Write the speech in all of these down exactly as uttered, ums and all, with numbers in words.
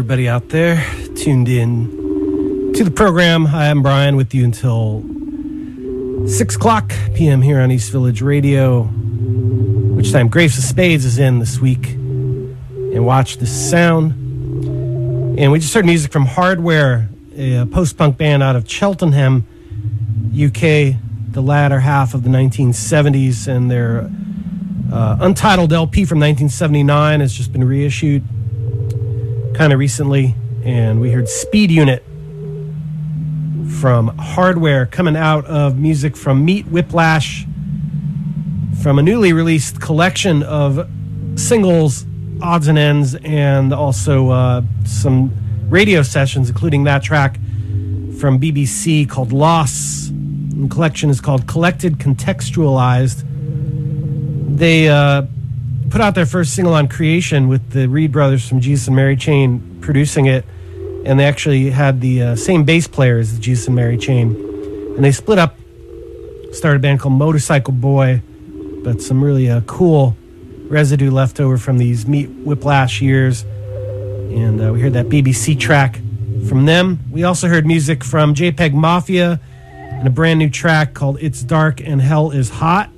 everybody out there tuned in to the program. Hi, I'm Brian with you until six o'clock p.m. here on East Village Radio, which time Graves of Spades is in this week. And watch the sound. And we just heard music from Hardware, a post-punk band out of Cheltenham, U K, the latter half of the nineteen seventies, and their uh, untitled L P from nineteen seventy-nine has just been reissued kind of recently, and we heard Speed Unit from Hardware, coming out of music from Meat Whiplash, from a newly released collection of singles, odds and ends, and also uh, some radio sessions, including that track from B B C called Loss. The collection is called Collected Contextualized. They uh, put out their first single on Creation with the Reed brothers from Jesus and Mary Chain producing it, and they actually had the uh, same bass player as the Jesus and Mary Chain. And they split up, started a band called Motorcycle Boy, but some really uh, cool residue left over from these Meat Whiplash years. And uh, we heard that B B C track from them. We also heard music from JPEG Mafia and a brand new track called It's Dark and Hell is Hot.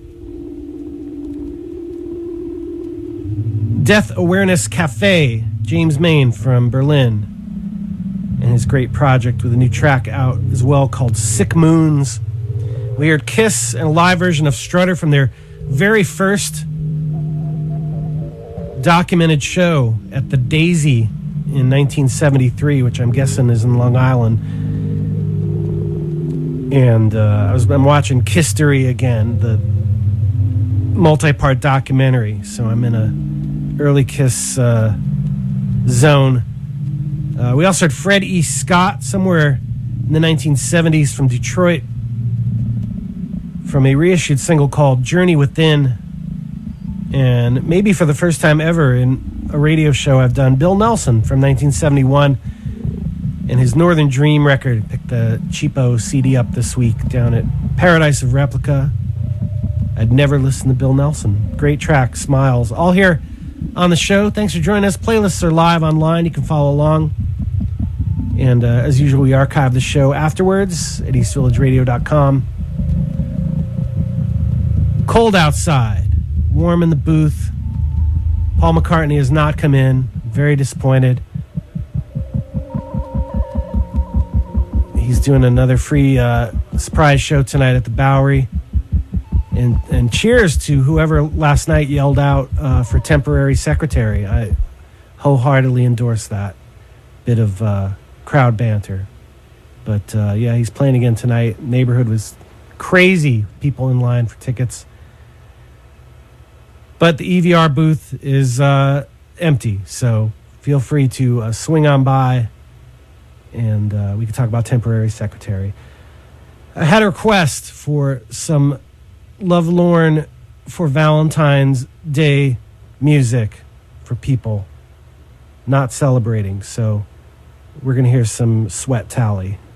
Death Awareness Cafe, James Main from Berlin, and his great project with a new track out as well called Sick Moons. We heard Kiss and a live version of Strutter from their very first documented show at the Daisy in nineteen seventy-three, which I'm guessing is in Long Island. And uh, I was, I'm watching Kisstory again, the multi-part documentary, so I'm in a early Kiss uh, zone. Uh, we also heard Fred E. Scott somewhere in the nineteen seventies from Detroit, from a reissued single called Journey Within. And maybe for the first time ever in a radio show I've done, Bill Nelson from nineteen seventy-one and his Northern Dream record. Picked the cheapo C D up this week down at Paradise of Replica. I'd never listened to Bill Nelson. Great track, Smiles. All here on the show. Thanks for joining us. Playlists are live online. You can follow along. And uh, as usual, we archive the show afterwards at east village radio dot com. Cold outside. Warm in the booth. Paul McCartney has not come in. Very disappointed. He's doing another free uh, surprise show tonight at the Bowery. And, and cheers to whoever last night yelled out uh, for temporary secretary. I wholeheartedly endorse that bit of uh, crowd banter. But uh, yeah, he's playing again tonight. Neighborhood was crazy. People in line for tickets. But the E V R booth is uh, empty, so feel free to uh, swing on by, and uh, we can talk about temporary secretary. I had a request for some Lovelorn for Valentine's Day music for people not celebrating, so we're going to hear some Sweat Tally.